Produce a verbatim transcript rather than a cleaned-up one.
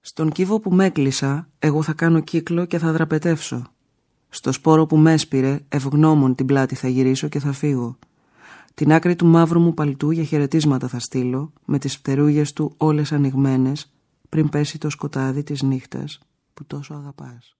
Στον κύβο που μ' έκλεισα, εγώ θα κάνω κύκλο και θα δραπετεύσω. Στο σπόρο που μ' έσπηρε, ευγνώμων την πλάτη θα γυρίσω και θα φύγω. Την άκρη του μαύρου μου παλτού για χαιρετίσματα θα στείλω, με τις φτερούγες του όλες ανοιγμένες, πριν πέσει το σκοτάδι της νύχτας που τόσο αγαπάς.